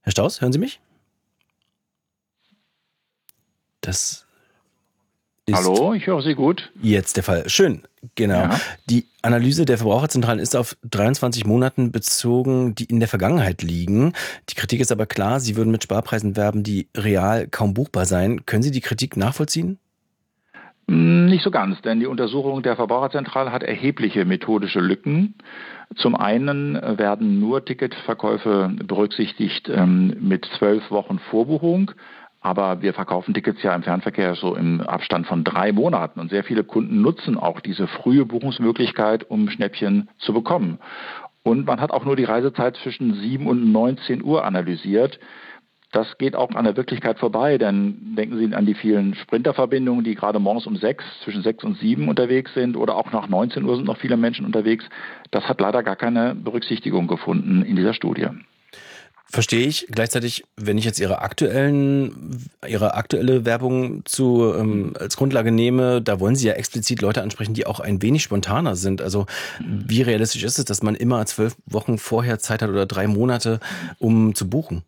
Herr Staus, hören Sie mich? Das ist Hallo, ich höre Sie gut. jetzt der Fall. Schön, genau. Ja. Die Analyse der Verbraucherzentralen ist auf 23 Monaten bezogen, die in der Vergangenheit liegen. Die Kritik ist aber klar, Sie würden mit Sparpreisen werben, die real kaum buchbar seien. Können Sie die Kritik nachvollziehen? Nicht so ganz, denn die Untersuchung der Verbraucherzentrale hat erhebliche methodische Lücken. Zum einen werden nur Ticketverkäufe berücksichtigt mit 12 Wochen Vorbuchung. Aber wir verkaufen Tickets ja im Fernverkehr so im Abstand von 3 Monaten. Und sehr viele Kunden nutzen auch diese frühe Buchungsmöglichkeit, um Schnäppchen zu bekommen. Und man hat auch nur die Reisezeit zwischen 7 und 19 Uhr analysiert. Das geht auch an der Wirklichkeit vorbei, denn denken Sie an die vielen Sprinterverbindungen, die gerade morgens um 6, zwischen 6 und 7 unterwegs sind, oder auch nach 19 Uhr sind noch viele Menschen unterwegs. Das hat leider gar keine Berücksichtigung gefunden in dieser Studie. Verstehe ich. Gleichzeitig, wenn ich jetzt Ihre aktuelle Werbung als Grundlage nehme, da wollen Sie ja explizit Leute ansprechen, die auch ein wenig spontaner sind. Also wie realistisch ist es, dass man immer 12 Wochen vorher Zeit hat oder 3 Monate, um zu buchen?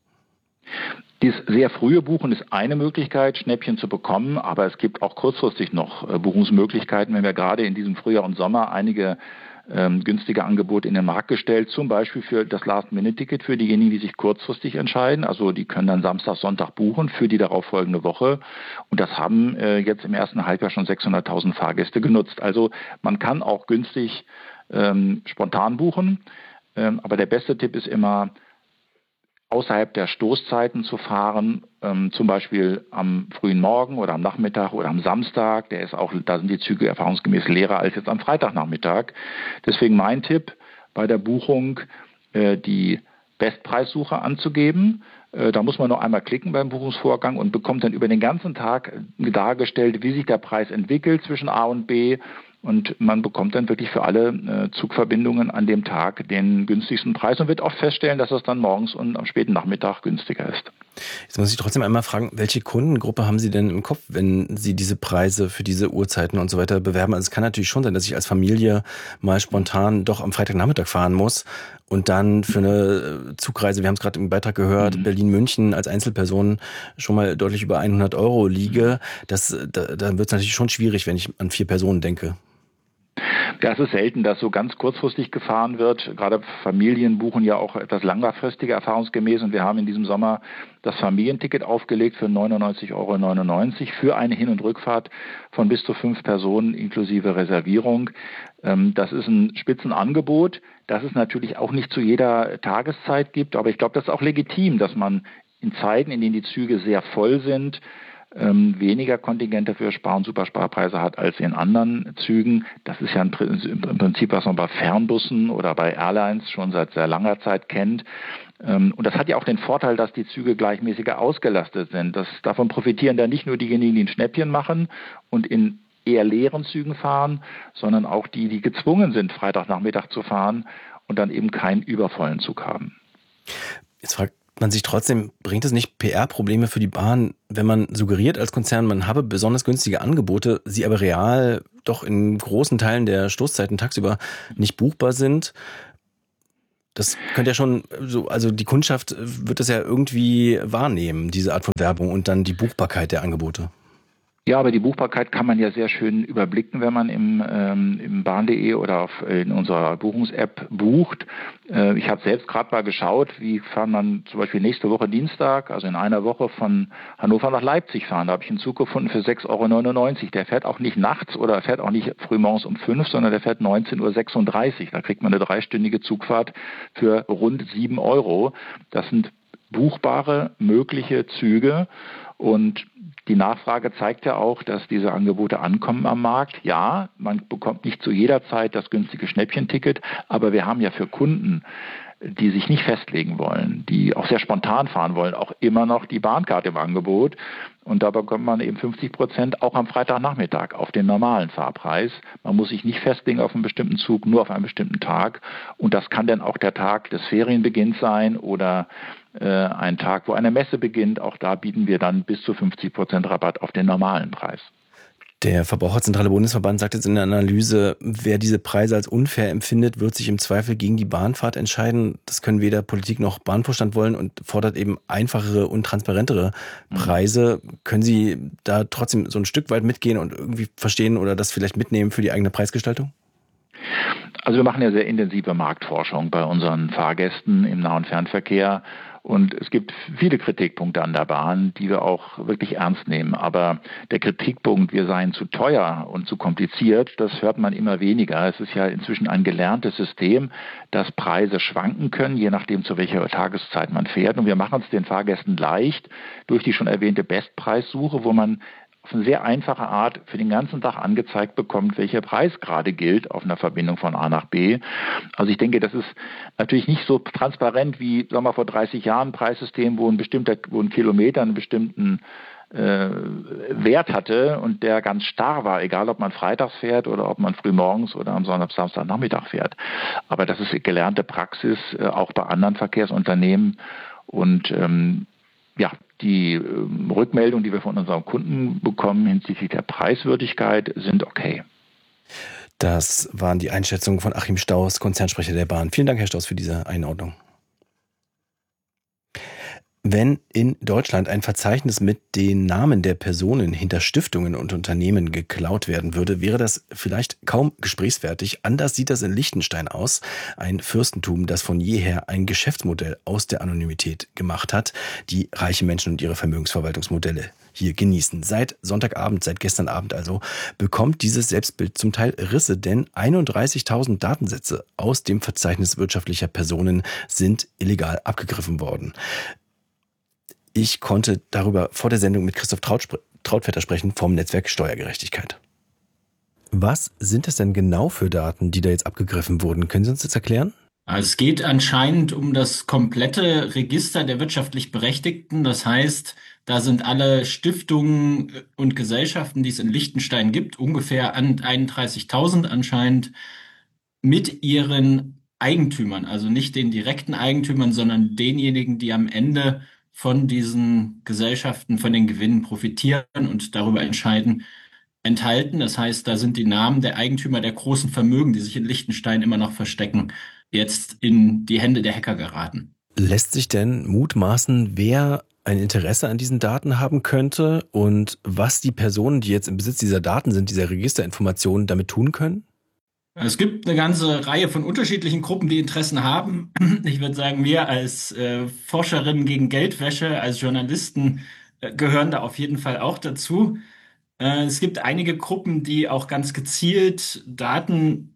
Dieses sehr frühe Buchen ist eine Möglichkeit, Schnäppchen zu bekommen, aber es gibt auch kurzfristig noch Buchungsmöglichkeiten. Wenn wir gerade in diesem Frühjahr und Sommer einige günstige Angebote in den Markt gestellt, zum Beispiel für das Last-Minute-Ticket für diejenigen, die sich kurzfristig entscheiden. Also die können dann Samstag, Sonntag buchen für die darauffolgende Woche. Und das haben jetzt im ersten Halbjahr schon 600.000 Fahrgäste genutzt. Also man kann auch günstig spontan buchen. Aber der beste Tipp ist immer, außerhalb der Stoßzeiten zu fahren, zum Beispiel am frühen Morgen oder am Nachmittag oder am Samstag. Da sind die Züge erfahrungsgemäß leerer als jetzt am Freitagnachmittag. Deswegen mein Tipp bei der Buchung, die Bestpreissuche anzugeben. Da muss man nur einmal klicken beim Buchungsvorgang und bekommt dann über den ganzen Tag dargestellt, wie sich der Preis entwickelt zwischen A und B. Und man bekommt dann wirklich für alle Zugverbindungen an dem Tag den günstigsten Preis und wird oft feststellen, dass es dann morgens und am späten Nachmittag günstiger ist. Jetzt muss ich trotzdem einmal fragen, welche Kundengruppe haben Sie denn im Kopf, wenn Sie diese Preise für diese Uhrzeiten und so weiter bewerben? Also es kann natürlich schon sein, dass ich als Familie mal spontan doch am Freitagnachmittag fahren muss und dann für eine Zugreise, wir haben es gerade im Beitrag gehört, Berlin-München als Einzelperson schon mal deutlich über 100 Euro liege. Da wird es natürlich schon schwierig, wenn ich an 4 Personen denke. Ja, es ist selten, dass so ganz kurzfristig gefahren wird. Gerade Familien buchen ja auch etwas langfristiger erfahrungsgemäß. Und wir haben in diesem Sommer das Familienticket aufgelegt für 99,99 € für eine Hin- und Rückfahrt von bis zu 5 Personen inklusive Reservierung. Das ist ein Spitzenangebot, das es natürlich auch nicht zu jeder Tageszeit gibt. Aber ich glaube, das ist auch legitim, dass man in Zeiten, in denen die Züge sehr voll sind, weniger Kontingente für Spar- und Supersparpreise hat als in anderen Zügen. Das ist ja im Prinzip, was man bei Fernbussen oder bei Airlines schon seit sehr langer Zeit kennt. Und das hat ja auch den Vorteil, dass die Züge gleichmäßiger ausgelastet sind. Davon profitieren dann nicht nur diejenigen, die ein Schnäppchen machen und in eher leeren Zügen fahren, sondern auch die, die gezwungen sind, Freitagnachmittag zu fahren und dann eben keinen übervollen Zug haben. Jetzt fragt man sich trotzdem, bringt es nicht PR-Probleme für die Bahn, wenn man suggeriert als Konzern, man habe besonders günstige Angebote, sie aber real doch in großen Teilen der Stoßzeiten tagsüber nicht buchbar sind? Das könnte ja schon so, also die Kundschaft wird das ja irgendwie wahrnehmen, diese Art von Werbung und dann die Buchbarkeit der Angebote. Ja, aber die Buchbarkeit kann man ja sehr schön überblicken, wenn man im Bahn.de oder in unserer Buchungs-App bucht. Ich habe selbst gerade mal geschaut, wie fahren man zum Beispiel nächste Woche Dienstag, also in einer Woche von Hannover nach Leipzig fahren. Da habe ich einen Zug gefunden für 6,99 €. Der fährt auch nicht nachts oder fährt auch nicht frühmorgens um 5, sondern der fährt 19:36 Uhr. Da kriegt man eine 3-stündige Zugfahrt für rund 7 €. Das sind buchbare, mögliche Züge. Und die Nachfrage zeigt ja auch, dass diese Angebote ankommen am Markt. Ja, man bekommt nicht zu jeder Zeit das günstige Schnäppchenticket, aber wir haben ja für Kunden, die sich nicht festlegen wollen, die auch sehr spontan fahren wollen, auch immer noch die Bahnkarte im Angebot. Und da bekommt man eben 50% auch am Freitagnachmittag auf den normalen Fahrpreis. Man muss sich nicht festlegen auf einen bestimmten Zug, nur auf einen bestimmten Tag. Und das kann dann auch der Tag des Ferienbeginns sein oder ein Tag, wo eine Messe beginnt. Auch da bieten wir dann bis zu 50% Rabatt auf den normalen Preis. Der Verbraucherzentrale Bundesverband sagt jetzt in der Analyse, wer diese Preise als unfair empfindet, wird sich im Zweifel gegen die Bahnfahrt entscheiden. Das können weder Politik noch Bahnvorstand wollen und fordert eben einfachere und transparentere Preise. Können Sie da trotzdem so ein Stück weit mitgehen und irgendwie verstehen oder das vielleicht mitnehmen für die eigene Preisgestaltung? Also wir machen ja sehr intensive Marktforschung bei unseren Fahrgästen im Nah- und Fernverkehr. Und es gibt viele Kritikpunkte an der Bahn, die wir auch wirklich ernst nehmen. Aber der Kritikpunkt, wir seien zu teuer und zu kompliziert, das hört man immer weniger. Es ist ja inzwischen ein gelerntes System, dass Preise schwanken können, je nachdem, zu welcher Tageszeit man fährt. Und wir machen es den Fahrgästen leicht durch die schon erwähnte Bestpreissuche, wo man auf eine sehr einfache Art für den ganzen Tag angezeigt bekommt, welcher Preis gerade gilt auf einer Verbindung von A nach B. Also ich denke, das ist natürlich nicht so transparent wie, sagen wir, vor 30 Jahren ein Preissystem, wo ein Kilometer einen bestimmten Wert hatte und der ganz starr war, egal ob man freitags fährt oder ob man frühmorgens oder am Samstagnachmittag fährt. Aber das ist gelernte Praxis, auch bei anderen Verkehrsunternehmen. Und ja, die Rückmeldungen, die wir von unseren Kunden bekommen hinsichtlich der Preiswürdigkeit, sind okay. Das waren die Einschätzungen von Achim Staus, Konzernsprecher der Bahn. Vielen Dank, Herr Staus, für diese Einordnung. Wenn in Deutschland ein Verzeichnis mit den Namen der Personen hinter Stiftungen und Unternehmen geklaut werden würde, wäre das vielleicht kaum gesprächsfertig. Anders sieht das in Liechtenstein aus. Ein Fürstentum, das von jeher ein Geschäftsmodell aus der Anonymität gemacht hat, die reiche Menschen und ihre Vermögensverwaltungsmodelle hier genießen. Seit Sonntagabend, seit gestern Abend also, bekommt dieses Selbstbild zum Teil Risse, denn 31.000 Datensätze aus dem Verzeichnis wirtschaftlicher Personen sind illegal abgegriffen worden. Ich konnte darüber vor der Sendung mit Christoph Trautvetter sprechen vom Netzwerk Steuergerechtigkeit. Was sind es denn genau für Daten, die da jetzt abgegriffen wurden? Können Sie uns das erklären? Es geht anscheinend um das komplette Register der wirtschaftlich Berechtigten. Das heißt, da sind alle Stiftungen und Gesellschaften, die es in Liechtenstein gibt, ungefähr an 31.000 anscheinend, mit ihren Eigentümern, also nicht den direkten Eigentümern, sondern denjenigen, die am Ende von diesen Gesellschaften, von den Gewinnen profitieren und darüber entscheiden, enthalten. Das heißt, da sind die Namen der Eigentümer der großen Vermögen, die sich in Liechtenstein immer noch verstecken, jetzt in die Hände der Hacker geraten. Lässt sich denn mutmaßen, wer ein Interesse an diesen Daten haben könnte und was die Personen, die jetzt im Besitz dieser Daten sind, dieser Registerinformationen, damit tun können? Es gibt eine ganze Reihe von unterschiedlichen Gruppen, die Interessen haben. Ich würde sagen, wir als Forscherinnen gegen Geldwäsche, als Journalisten gehören da auf jeden Fall auch dazu. Es gibt einige Gruppen, die auch ganz gezielt Daten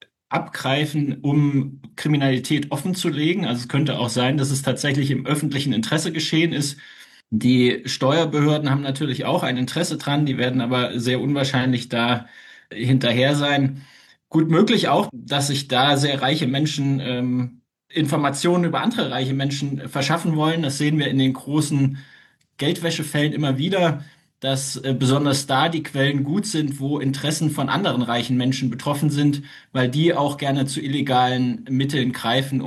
abgreifen, um Kriminalität offenzulegen. Also es könnte auch sein, dass es tatsächlich im öffentlichen Interesse geschehen ist. Die Steuerbehörden haben natürlich auch ein Interesse dran, die werden aber sehr unwahrscheinlich da hinterher sein. Gut möglich auch, dass sich da sehr reiche Menschen Informationen über andere reiche Menschen verschaffen wollen. Das sehen wir in den großen Geldwäschefällen immer wieder, dass besonders da die Quellen gut sind, wo Interessen von anderen reichen Menschen betroffen sind, weil die auch gerne zu illegalen Mitteln greifen,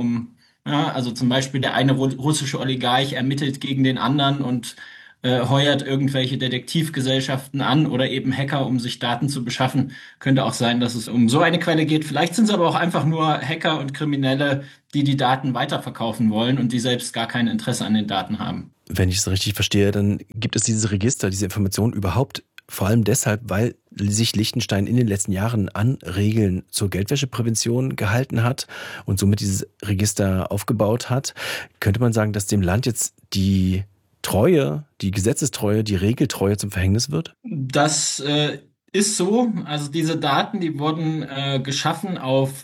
also zum Beispiel der eine russische Oligarch ermittelt gegen den anderen und heuert irgendwelche Detektivgesellschaften an oder eben Hacker, um sich Daten zu beschaffen. Könnte auch sein, dass es um so eine Quelle geht. Vielleicht sind es aber auch einfach nur Hacker und Kriminelle, die die Daten weiterverkaufen wollen und die selbst gar kein Interesse an den Daten haben. Wenn ich es richtig verstehe, dann gibt es dieses Register, diese Informationen überhaupt vor allem deshalb, weil sich Liechtenstein in den letzten Jahren an Regeln zur Geldwäscheprävention gehalten hat und somit dieses Register aufgebaut hat. Könnte man sagen, dass dem Land jetzt die Treue, die Gesetzestreue, die Regeltreue zum Verhängnis wird? Das ist so. Also diese Daten, die wurden geschaffen auf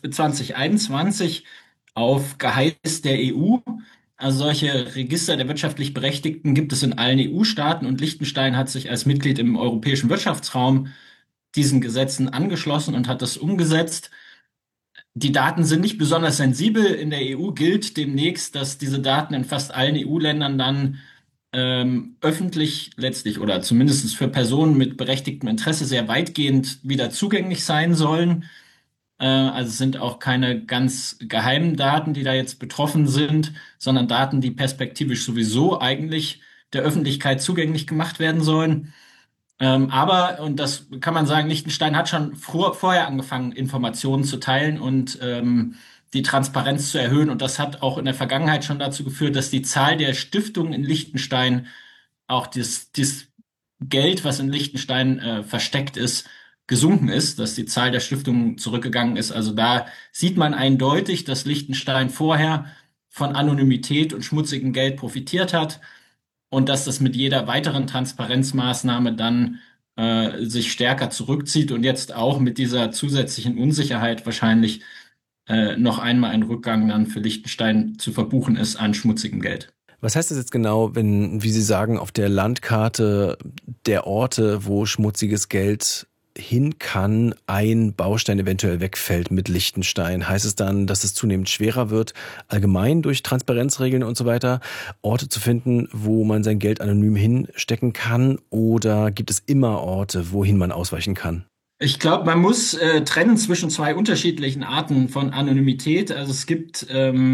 2021 auf Geheiß der EU. Also solche Register der wirtschaftlich Berechtigten gibt es in allen EU-Staaten und Liechtenstein hat sich als Mitglied im europäischen Wirtschaftsraum diesen Gesetzen angeschlossen und hat das umgesetzt. Die Daten sind nicht besonders sensibel. In der EU gilt demnächst, dass diese Daten in fast allen EU-Ländern dann öffentlich letztlich oder zumindest für Personen mit berechtigtem Interesse sehr weitgehend wieder zugänglich sein sollen. Also es sind auch keine ganz geheimen Daten, die da jetzt betroffen sind, sondern Daten, die perspektivisch sowieso eigentlich der Öffentlichkeit zugänglich gemacht werden sollen. Aber, und das kann man sagen, Liechtenstein hat schon vorher angefangen, Informationen zu teilen und die Transparenz zu erhöhen. Und das hat auch in der Vergangenheit schon dazu geführt, dass die Zahl der Stiftungen in Liechtenstein, auch das Geld, was in Liechtenstein versteckt ist, gesunken ist, dass die Zahl der Stiftungen zurückgegangen ist. Also da sieht man eindeutig, dass Liechtenstein vorher von Anonymität und schmutzigem Geld profitiert hat und dass das mit jeder weiteren Transparenzmaßnahme dann sich stärker zurückzieht und jetzt auch mit dieser zusätzlichen Unsicherheit wahrscheinlich noch einmal ein Rückgang dann für Liechtenstein zu verbuchen ist an schmutzigem Geld. Was heißt das jetzt genau, wenn, wie Sie sagen, auf der Landkarte der Orte, wo schmutziges Geld hin kann, ein Baustein eventuell wegfällt mit Liechtenstein? Heißt es dann, dass es zunehmend schwerer wird, allgemein durch Transparenzregeln und so weiter, Orte zu finden, wo man sein Geld anonym hinstecken kann? Oder gibt es immer Orte, wohin man ausweichen kann? Ich glaube, man muss trennen zwischen zwei unterschiedlichen Arten von Anonymität. Also es gibt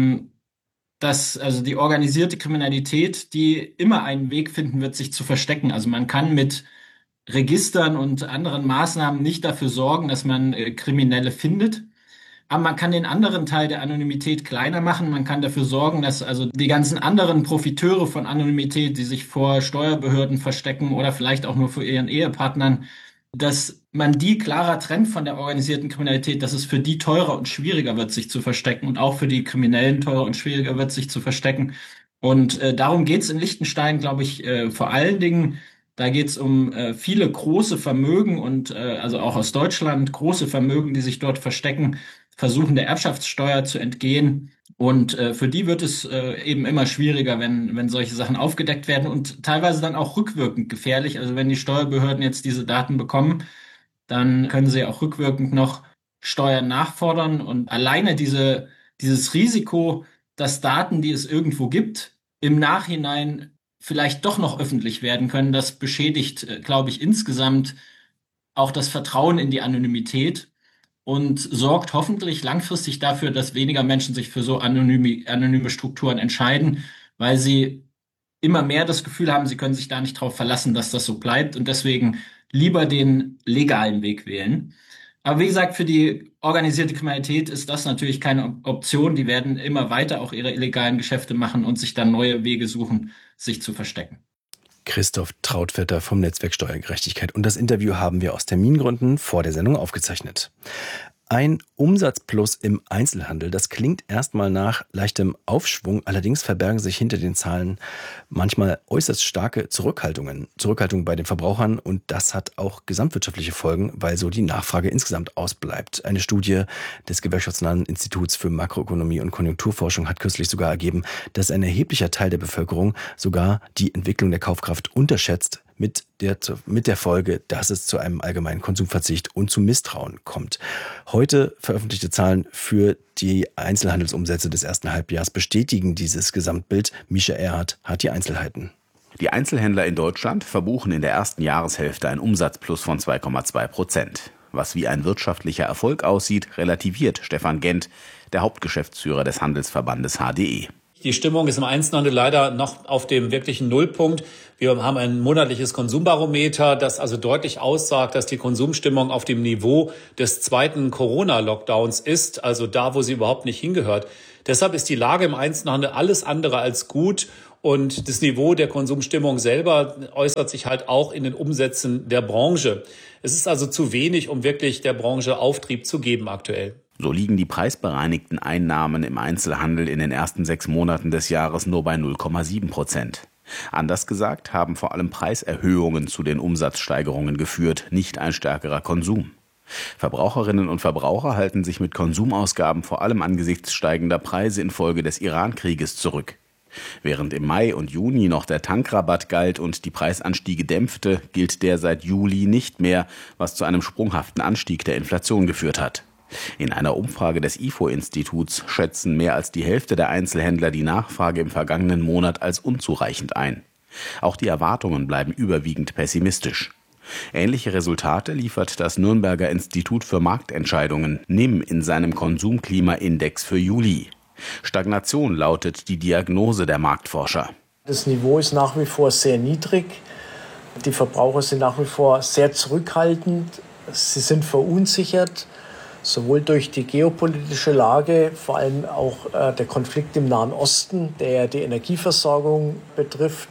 also die organisierte Kriminalität, die immer einen Weg finden wird, sich zu verstecken. Also man kann mit Registern und anderen Maßnahmen nicht dafür sorgen, dass man Kriminelle findet. Aber man kann den anderen Teil der Anonymität kleiner machen. Man kann dafür sorgen, dass also die ganzen anderen Profiteure von Anonymität, die sich vor Steuerbehörden verstecken oder vielleicht auch nur vor ihren Ehepartnern, dass man die klarer trennt von der organisierten Kriminalität, dass es für die teurer und schwieriger wird, sich zu verstecken und auch für die Kriminellen teurer und schwieriger wird, sich zu verstecken. Und darum geht es in Liechtenstein, glaube ich, vor allen Dingen. Da geht es um viele große Vermögen und also auch aus Deutschland große Vermögen, die sich dort verstecken, versuchen der Erbschaftssteuer zu entgehen. Und für die wird es eben immer schwieriger, wenn solche Sachen aufgedeckt werden und teilweise dann auch rückwirkend gefährlich. Also wenn die Steuerbehörden jetzt diese Daten bekommen, dann können sie auch rückwirkend noch Steuern nachfordern. Und alleine dieses Risiko, dass Daten, die es irgendwo gibt, im Nachhinein vielleicht doch noch öffentlich werden können, das beschädigt, glaube ich, insgesamt auch das Vertrauen in die Anonymität und sorgt hoffentlich langfristig dafür, dass weniger Menschen sich für so anonyme Strukturen entscheiden, weil sie immer mehr das Gefühl haben, sie können sich da nicht darauf verlassen, dass das so bleibt und deswegen lieber den legalen Weg wählen. Aber wie gesagt, für die organisierte Kriminalität ist das natürlich keine Option. Die werden immer weiter auch ihre illegalen Geschäfte machen und sich dann neue Wege suchen, sich zu verstecken. Christoph Trautvetter vom Netzwerk Steuergerechtigkeit. Und das Interview haben wir aus Termingründen vor der Sendung aufgezeichnet. Ein Umsatzplus im Einzelhandel, das klingt erstmal nach leichtem Aufschwung, allerdings verbergen sich hinter den Zahlen manchmal äußerst starke Zurückhaltung bei den Verbrauchern und das hat auch gesamtwirtschaftliche Folgen, weil so die Nachfrage insgesamt ausbleibt. Eine Studie des Gewerkschaftsnahen Instituts für Makroökonomie und Konjunkturforschung hat kürzlich sogar ergeben, dass ein erheblicher Teil der Bevölkerung sogar die Entwicklung der Kaufkraft unterschätzt, mit der Folge, dass es zu einem allgemeinen Konsumverzicht und zu Misstrauen kommt. Heute veröffentlichte Zahlen für die Einzelhandelsumsätze des ersten Halbjahres bestätigen dieses Gesamtbild. Mischa Erhardt hat die Einzelheiten. Die Einzelhändler in Deutschland verbuchen in der ersten Jahreshälfte einen Umsatzplus von 2,2%. Was wie ein wirtschaftlicher Erfolg aussieht, relativiert Stefan Gent, der Hauptgeschäftsführer des Handelsverbandes HDE. Die Stimmung ist im Einzelhandel leider noch auf dem wirklichen Nullpunkt. Wir haben ein monatliches Konsumbarometer, das also deutlich aussagt, dass die Konsumstimmung auf dem Niveau des zweiten Corona-Lockdowns ist, also da, wo sie überhaupt nicht hingehört. Deshalb ist die Lage im Einzelhandel alles andere als gut und das Niveau der Konsumstimmung selber äußert sich halt auch in den Umsätzen der Branche. Es ist also zu wenig, um wirklich der Branche Auftrieb zu geben aktuell. So liegen die preisbereinigten Einnahmen im Einzelhandel in den ersten 6 Monaten des Jahres nur bei 0,7%. Anders gesagt haben vor allem Preiserhöhungen zu den Umsatzsteigerungen geführt, nicht ein stärkerer Konsum. Verbraucherinnen und Verbraucher halten sich mit Konsumausgaben vor allem angesichts steigender Preise infolge des Iran-Krieges zurück. Während im Mai und Juni noch der Tankrabatt galt und die Preisanstiege dämpfte, gilt der seit Juli nicht mehr, was zu einem sprunghaften Anstieg der Inflation geführt hat. In einer Umfrage des IFO-Instituts schätzen mehr als die Hälfte der Einzelhändler die Nachfrage im vergangenen Monat als unzureichend ein. Auch die Erwartungen bleiben überwiegend pessimistisch. Ähnliche Resultate liefert das Nürnberger Institut für Marktentscheidungen, NIM, in seinem Konsumklima-Index für Juli. Stagnation lautet die Diagnose der Marktforscher. Das Niveau ist nach wie vor sehr niedrig. Die Verbraucher sind nach wie vor sehr zurückhaltend. Sie sind verunsichert, sowohl durch die geopolitische Lage, vor allem auch der Konflikt im Nahen Osten, der die Energieversorgung betrifft.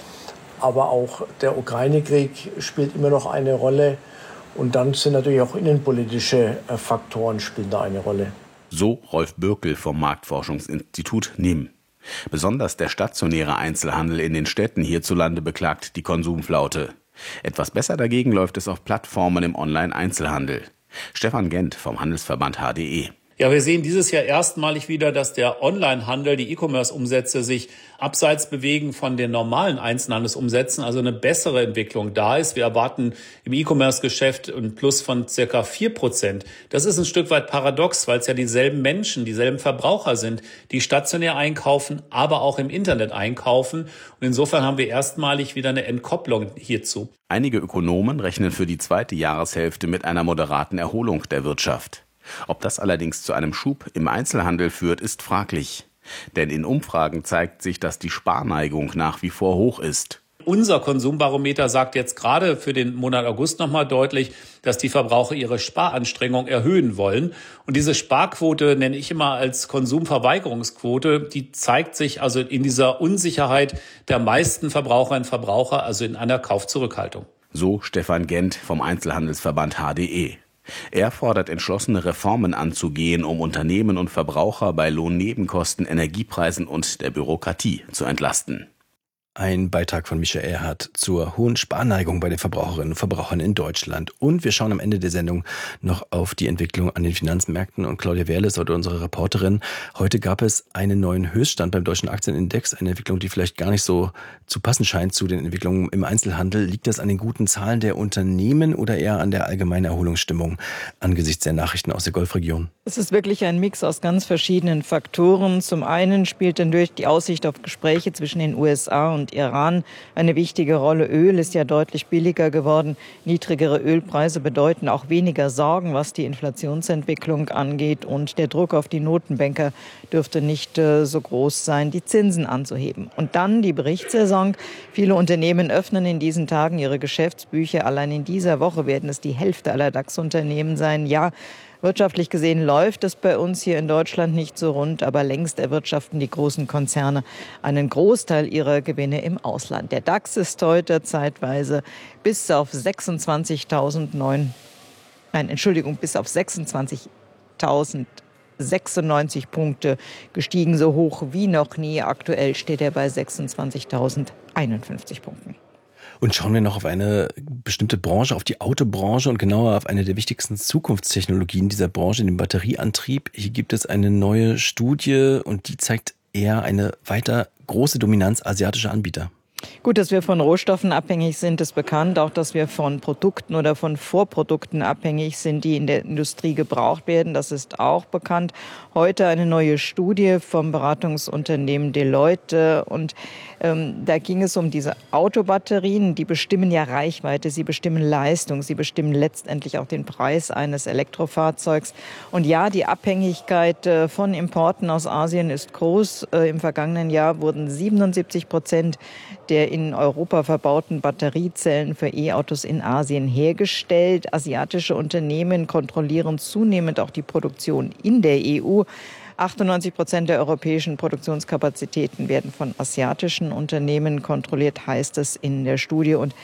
Aber auch der Ukraine-Krieg spielt immer noch eine Rolle. Und dann sind natürlich auch innenpolitische Faktoren spielen da eine Rolle. So Rolf Bürkel vom Marktforschungsinstitut NIM. Besonders der stationäre Einzelhandel in den Städten hierzulande beklagt die Konsumflaute. Etwas besser dagegen läuft es auf Plattformen im Online-Einzelhandel. Stefan Gent vom Handelsverband HDE. Ja, wir sehen dieses Jahr erstmalig wieder, dass der Onlinehandel, die E-Commerce-Umsätze sich abseits bewegen von den normalen Einzelhandelsumsätzen, also eine bessere Entwicklung da ist. Wir erwarten im E-Commerce-Geschäft ein Plus von circa 4%. Das ist ein Stück weit paradox, weil es ja dieselben Menschen, dieselben Verbraucher sind, die stationär einkaufen, aber auch im Internet einkaufen. Und insofern haben wir erstmalig wieder eine Entkopplung hierzu. Einige Ökonomen rechnen für die zweite Jahreshälfte mit einer moderaten Erholung der Wirtschaft. Ob das allerdings zu einem Schub im Einzelhandel führt, ist fraglich. Denn in Umfragen zeigt sich, dass die Sparneigung nach wie vor hoch ist. Unser Konsumbarometer sagt jetzt gerade für den Monat August nochmal deutlich, dass die Verbraucher ihre Sparanstrengung erhöhen wollen. Und diese Sparquote nenne ich immer als Konsumverweigerungsquote. Die zeigt sich also in dieser Unsicherheit der meisten Verbraucherinnen und Verbraucher, also in einer Kaufzurückhaltung. So Stefan Gent vom Einzelhandelsverband HDE. Er fordert entschlossene Reformen anzugehen, um Unternehmen und Verbraucher bei Lohnnebenkosten, Energiepreisen und der Bürokratie zu entlasten. Ein Beitrag von Michael Erhardt zur hohen Sparneigung bei den Verbraucherinnen und Verbrauchern in Deutschland. Und wir schauen am Ende der Sendung noch auf die Entwicklung an den Finanzmärkten. Und Claudia Wehrle ist heute unsere Reporterin. Heute gab es einen neuen Höchststand beim deutschen Aktienindex. Eine Entwicklung, die vielleicht gar nicht so zu passen scheint zu den Entwicklungen im Einzelhandel. Liegt das an den guten Zahlen der Unternehmen oder eher an der allgemeinen Erholungsstimmung angesichts der Nachrichten aus der Golfregion? Es ist wirklich ein Mix aus ganz verschiedenen Faktoren. Zum einen spielt dann durch die Aussicht auf Gespräche zwischen den USA und Iran eine wichtige Rolle. Öl ist ja deutlich billiger geworden. Niedrigere Ölpreise bedeuten auch weniger Sorgen, was die Inflationsentwicklung angeht. Und der Druck auf die Notenbanker dürfte nicht so groß sein, die Zinsen anzuheben. Und dann die Berichtssaison. Viele Unternehmen öffnen in diesen Tagen ihre Geschäftsbücher. Allein in dieser Woche werden es die Hälfte aller DAX-Unternehmen sein. Ja, wirtschaftlich gesehen läuft es bei uns hier in Deutschland nicht so rund, aber längst erwirtschaften die großen Konzerne einen Großteil ihrer Gewinne im Ausland. Der DAX ist heute zeitweise bis auf 26.096 Punkte gestiegen, so hoch wie noch nie. Aktuell steht er bei 26.051 Punkten. Und schauen wir noch auf eine bestimmte Branche, auf die Autobranche und genauer auf eine der wichtigsten Zukunftstechnologien dieser Branche, den Batterieantrieb. Hier gibt es eine neue Studie und die zeigt eher eine weiter große Dominanz asiatischer Anbieter. Gut, dass wir von Rohstoffen abhängig sind, ist bekannt. Auch, dass wir von Produkten oder von Vorprodukten abhängig sind, die in der Industrie gebraucht werden. Das ist auch bekannt. Heute eine neue Studie vom Beratungsunternehmen Deloitte. Und da ging es um diese Autobatterien. Die bestimmen ja Reichweite, sie bestimmen Leistung, sie bestimmen letztendlich auch den Preis eines Elektrofahrzeugs. Und ja, die Abhängigkeit von Importen aus Asien ist groß. Im vergangenen Jahr wurden 77% der in Europa verbauten Batteriezellen für E-Autos in Asien hergestellt. Asiatische Unternehmen kontrollieren zunehmend auch die Produktion in der EU. 98% der europäischen Produktionskapazitäten werden von asiatischen Unternehmen kontrolliert, heißt es in der Studie. Und